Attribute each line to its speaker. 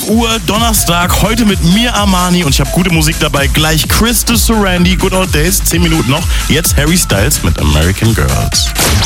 Speaker 1: Uhr, Donnerstag, heute mit mir Armani und ich habe gute Musik dabei. Gleich Chris de Surrandy, Good Old Days, 10 Minuten noch. Jetzt Harry Styles mit American Girls.